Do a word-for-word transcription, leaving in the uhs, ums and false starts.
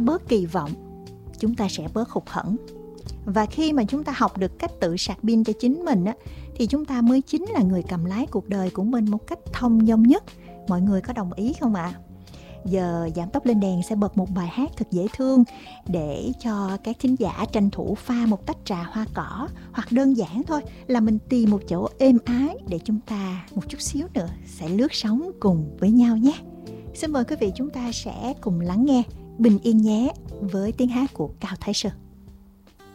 bớt kỳ vọng, chúng ta sẽ bớt hụt hẫng. Và khi mà chúng ta học được cách tự sạc pin cho chính mình á, thì chúng ta mới chính là người cầm lái cuộc đời của mình một cách thông dong nhất. Mọi người có đồng ý không ạ? À? Giờ Giảm Tốc Lên Đèn sẽ bật một bài hát thật dễ thương để cho các thính giả tranh thủ pha một tách trà hoa cỏ, hoặc đơn giản thôi là mình tìm một chỗ êm ái để chúng ta một chút xíu nữa sẽ lướt sóng cùng với nhau nhé. Xin mời quý vị chúng ta sẽ cùng lắng nghe Bình Yên Nhé với tiếng hát của Cao Thái Sơn.